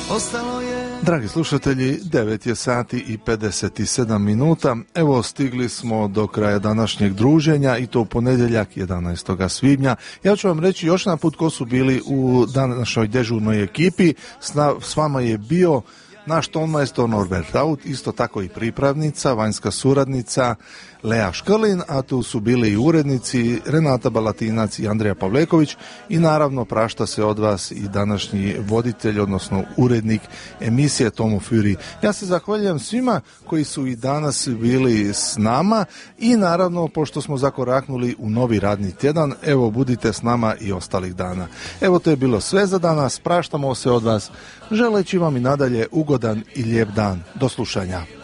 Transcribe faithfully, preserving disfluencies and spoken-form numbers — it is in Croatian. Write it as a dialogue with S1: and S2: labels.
S1: ostalo je...
S2: Dragi slušatelji, devet je sati i pedeset sedam minuta. Evo, stigli smo do kraja današnjeg druženja i to u ponedjeljak jedanaestog svibnja. Ja ću vam reći još jedan put ko su bili u današnjoj dežurnoj ekipi. S, na, s vama je bio naš tonmajstor Norbert Raut, isto tako i pripravnica, vanjska suradnica Lea Škrlin, a tu su bili i urednici Renata Balatinac i Andrija Pavleković i naravno prašta se od vas i današnji voditelj, odnosno urednik emisije Tomo Fury. Ja se zahvaljujem svima koji su i danas bili s nama i naravno pošto smo zakoraknuli u novi radni tjedan, evo budite s nama i ostalih dana. Evo to je bilo sve za danas, praštamo se od vas, želeći vam i nadalje ugodan i lijep dan. Do slušanja.